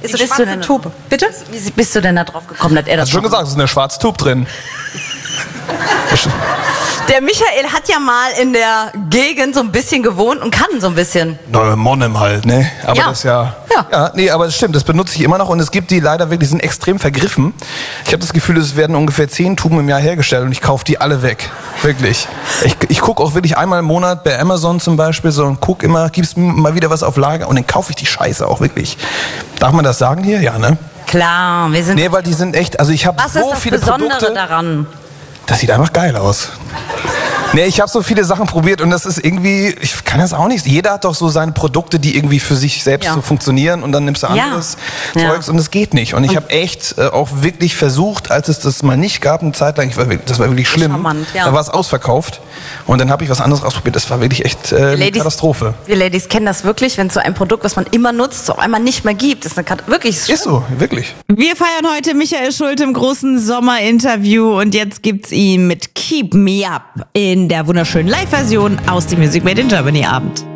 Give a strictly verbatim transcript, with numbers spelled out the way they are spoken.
Ist eine schwarze Tube. Bitte? Wie bist du denn da drauf gekommen, dass er das Hast du schon gesagt, es ist eine schwarze Tube drin. Der Michael hat ja mal in der Gegend so ein bisschen gewohnt und kann so ein bisschen. Na, Monnem halt, ne? Aber Ja. das ist ja, Ja. ja. Nee, aber das stimmt, das benutze ich immer noch und es gibt die leider wirklich, die sind extrem vergriffen. Ich habe das Gefühl, es werden ungefähr zehn Tuben im Jahr hergestellt und ich kaufe die alle weg. Wirklich. Ich, ich gucke auch wirklich einmal im Monat bei Amazon zum Beispiel so und gucke immer, gibt's mal wieder was auf Lager und dann kaufe ich die Scheiße auch wirklich. Darf man das sagen hier? Ja, ne? Klar, wir sind. Nee, weil die sind echt, also ich habe Was so ist das viele Besondere Produkte. daran? Das sieht einfach geil aus. Nee, ich habe so viele Sachen probiert und das ist irgendwie, ich kann das auch nicht. Jeder hat doch so seine Produkte, die irgendwie für sich selbst Ja. so funktionieren und dann nimmst du Ja. anderes Ja. Zeugs und es geht nicht. Und ich habe echt äh, auch wirklich versucht, als es das mal nicht gab, eine Zeit lang, ich war wirklich, das war wirklich schlimm, Charmant, ja. da war es ausverkauft und dann habe ich was anderes ausprobiert. Das war wirklich echt äh, eine Ladies- Katastrophe. Wir Ladies kennen das wirklich, wenn es so ein Produkt, was man immer nutzt, so auf einmal nicht mehr gibt. Das ist eine Kat- wirklich schlimm. Ist so, wirklich. Wir feiern heute Michael Schulte im großen Sommerinterview und jetzt gibt's ihn mit Keep Me Up in der wunderschönen Live-Version aus dem Music Made in Germany Abend.